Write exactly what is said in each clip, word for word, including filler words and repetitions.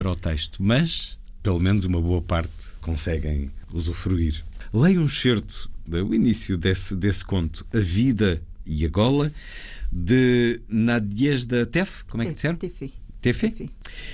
para o texto, mas pelo menos uma boa parte conseguem usufruir. Leio um excerto do início desse, desse conto, A Vida e a Gola, de Nadezhda Tef, como é que disseram? Tefi. Tefi,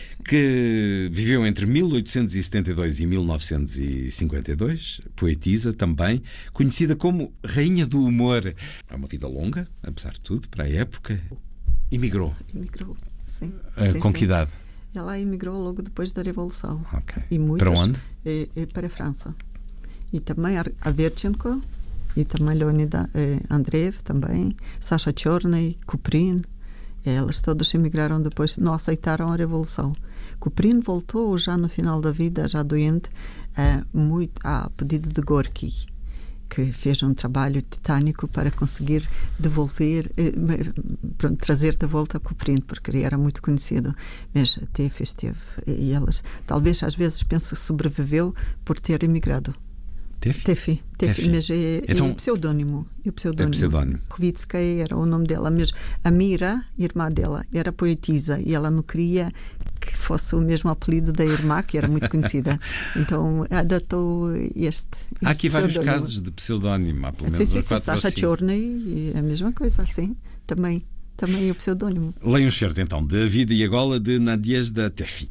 que viveu entre mil oitocentos e setenta e dois e mil novecentos e cinquenta e dois, poetisa também, conhecida como Rainha do Humor. É uma vida longa, apesar de tudo, para a época. Emigrou. Emigrou, sim. Uh, sim com sim. que idade? Ela emigrou logo depois da Revolução. Okay. E muitas, para onde? É, é para a França. E também a Verchenko, e também Leonid é, Andreev, também, Sasha Chorny, Kuprin. Elas todas emigraram depois, não aceitaram a Revolução. Kuprin voltou já no final da vida, já doente, a, muito, a pedido de Gorky, que fez um trabalho titânico para conseguir devolver, eh, pronto, trazer de volta a Kuprin, porque ele era muito conhecido. Mas teve, esteve, e elas, talvez às vezes penso que sobreviveu por ter emigrado. Tefi? Tefi, Tefi, mas é, então, é pseudónimo. É pseudónimo. É pseudónimo. Kovitskaya era o nome dela, mas a Mira, irmã dela, era poetisa e ela não queria que fosse o mesmo apelido da irmã, que era muito conhecida. Então adotou este, este Há aqui vários pseudónimo. casos de pseudónimo, há pelo Sim, menos sim, uns sim, quatro Sasha ou cinco. Chorny, é a mesma coisa, assim, também, também é o pseudónimo. Leio um certo então, de A Vida e a Gola, de Nadezhda Tefi.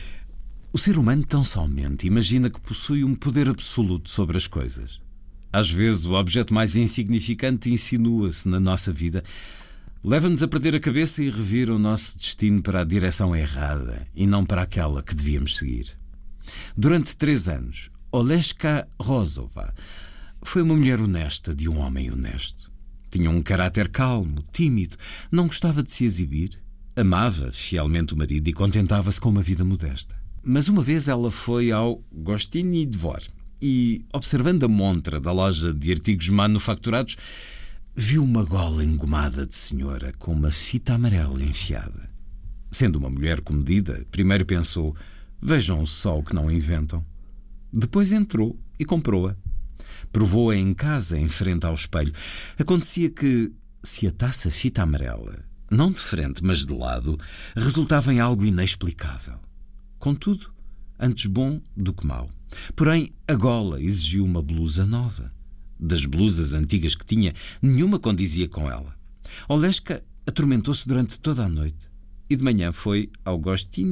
O ser humano tão somente imagina que possui um poder absoluto sobre as coisas. Às vezes o objeto mais insignificante insinua-se na nossa vida, leva-nos a perder a cabeça e revira o nosso destino para a direção errada e não para aquela que devíamos seguir. Durante três anos, Oleshka Rozova foi uma mulher honesta de um homem honesto. Tinha um caráter calmo, tímido, não gostava de se exibir, amava fielmente o marido e contentava-se com uma vida modesta. Mas uma vez ela foi ao Gostiny Dvor e, observando a montra da loja de artigos manufaturados, viu uma gola engomada de senhora com uma fita amarela enfiada. Sendo uma mulher comedida, primeiro pensou: vejam só o que não inventam. Depois entrou e comprou-a. Provou-a em casa, em frente ao espelho. Acontecia que, se atasse a fita amarela, não de frente, mas de lado, resultava em algo inexplicável. Contudo, antes bom do que mau. Porém, a gola exigiu uma blusa nova. Das blusas antigas que tinha, nenhuma condizia com ela. Oleshka atormentou-se durante toda a noite e de manhã foi ao Gostiny